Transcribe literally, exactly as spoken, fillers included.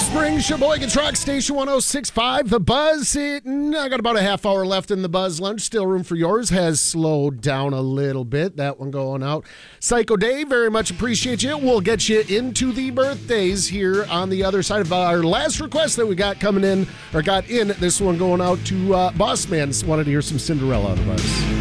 Offspring, Sheboygan Truck Station one oh six point five. The Buzz, it, I got about a half hour left in the Buzz Lunch. Still room for yours. Has slowed down a little bit. That one going out. Psycho Dave, very much appreciate you. We'll get you into the birthdays here on the other side of our last request that we got coming in, or got in. This one going out to uh, Boss Man. Wanted to hear some Cinderella out of us.